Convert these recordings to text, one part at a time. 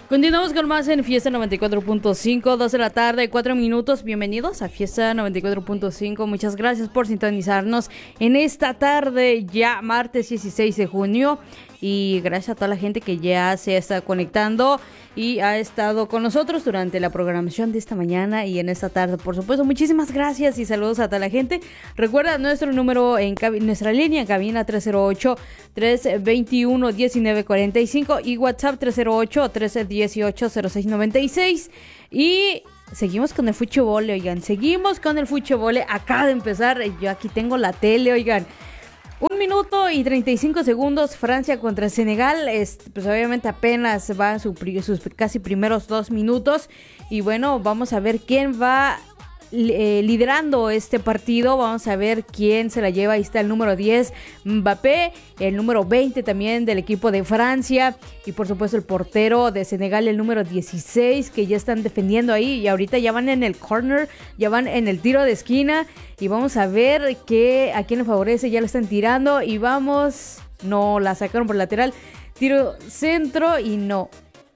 Continuamos con más en Fiesta 94.5, 2 de la tarde, 4 minutos. Bienvenidos a Fiesta 94.5. Muchas gracias por sintonizarnos en esta tarde, ya martes 16 de junio. Y gracias a toda la gente que ya se está conectando y ha estado con nosotros durante la programación de esta mañana y en esta tarde. Por supuesto, muchísimas gracias y saludos a toda la gente. Recuerda nuestro número en nuestra línea en cabina 308-321-1945 y WhatsApp 308-1318-0696. Y seguimos con el fútbol, oigan. Seguimos con el fútbol. Acaba de empezar. Yo aquí tengo la tele, oigan. 1 minuto y 35 segundos, Francia contra Senegal. Pues obviamente apenas va sus casi primeros 2 minutos. Y bueno, vamos a ver quién va liderando este partido. Vamos a ver quién se la lleva. Ahí está el número 10, Mbappé, el número 20 también del equipo de Francia y por supuesto el portero de Senegal, el número 16, que ya están defendiendo ahí y ahorita ya van en el corner, ya van en el tiro de esquina y vamos a ver a quién le favorece. Ya lo están tirando y vamos, no, la sacaron por lateral, tiro centro y no,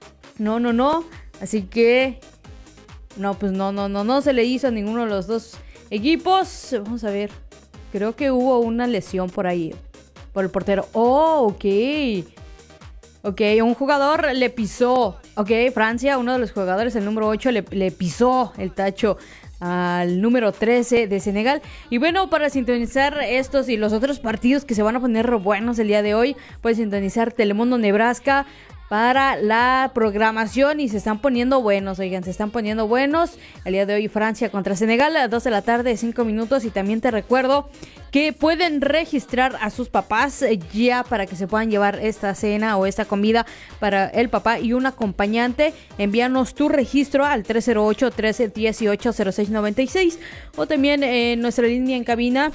así que no, pues no se le hizo a ninguno de los dos equipos. Vamos a ver. Creo que hubo una lesión por ahí. Por el portero. Oh, ok. Ok, un jugador le pisó. Ok, Francia, uno de los jugadores, el número 8, le pisó el tacho al número 13 de Senegal. Y bueno, para sintonizar estos y los otros partidos que se van a poner buenos el día de hoy, puedes sintonizar Telemundo Nebraska para la programación y se están poniendo buenos, oigan, se están poniendo buenos. El día de hoy Francia contra Senegal a las 2 de la tarde, 5 minutos. Y también te recuerdo que pueden registrar a sus papás ya para que se puedan llevar esta cena o esta comida para el papá y un acompañante. Envíanos tu registro al 308-1318-0696 o también en nuestra línea en cabina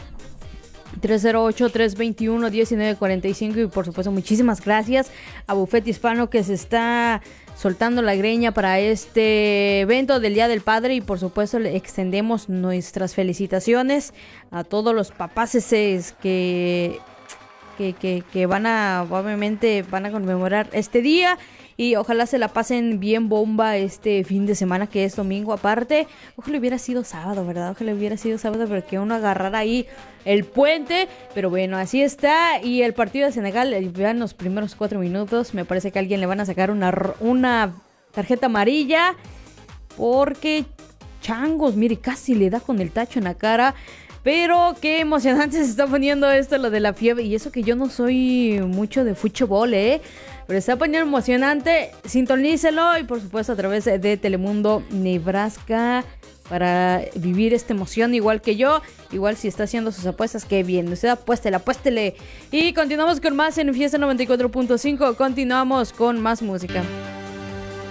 308-321-1945. Y por supuesto muchísimas gracias a Buffet Hispano que se está soltando la greña para este evento del Día del Padre y por supuesto le extendemos nuestras felicitaciones a todos los papaces que van a, obviamente van a conmemorar este día. Y ojalá se la pasen bien bomba este fin de semana que es domingo aparte. Ojalá hubiera sido sábado, ¿verdad? Ojalá hubiera sido sábado porque uno agarrara ahí el puente. Pero bueno, así está. Y el partido de Senegal, vean los primeros 4 minutos. Me parece que a alguien le van a sacar una tarjeta amarilla. Porque changos, mire, casi le da con el tacho en la cara. Pero qué emocionante se está poniendo esto, lo de la fiebre. Y eso que yo no soy mucho de fútbol, pero está poniendo emocionante. Sintonícelo y por supuesto a través de Telemundo Nebraska para vivir esta emoción igual que yo. Igual si está haciendo sus apuestas, qué bien. Usted apuéstele. Y continuamos con más en Fiesta 94.5. Continuamos con más música.